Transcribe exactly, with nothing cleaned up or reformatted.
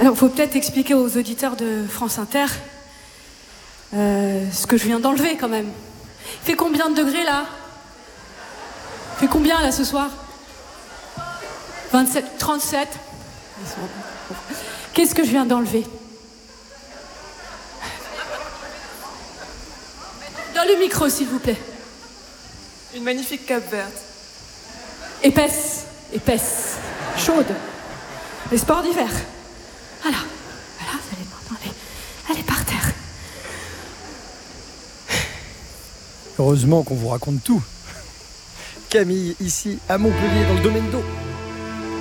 Alors, il faut peut-être expliquer aux auditeurs de France Inter euh, ce que je viens d'enlever quand même. Il fait combien de degrés là? Il fait combien là ce soir? vingt-sept, trente-sept. Qu'est-ce que je viens d'enlever? Dans le micro, s'il vous plaît. Une magnifique cape verte. Épaisse, épaisse, chaude. Les sports d'hiver. Voilà, voilà, elle est, maintenant, elle est, elle est par terre. Heureusement qu'on vous raconte tout. Camille, ici à Montpellier, dans le domaine d'eau.